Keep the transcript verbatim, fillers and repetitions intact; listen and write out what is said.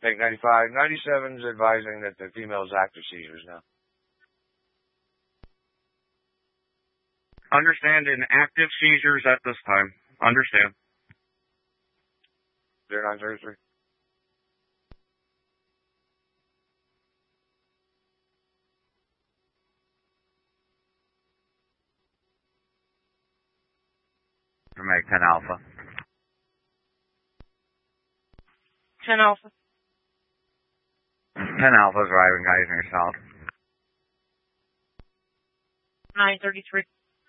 Take ninety-five. ninety-seven's advising that the female's active seizures now. Understand in active seizures at this time. Understand. zero nine thirty-three. Make ten Alpha. ten Alpha. ten Alpha is arriving, guys, in your south. nine thirty-three.